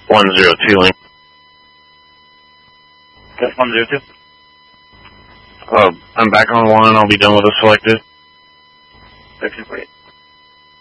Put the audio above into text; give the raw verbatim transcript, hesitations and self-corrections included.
one zero two link. Test one zero two. Uh, I'm back on one. I'll be done with the selected. thirteen forty-eight.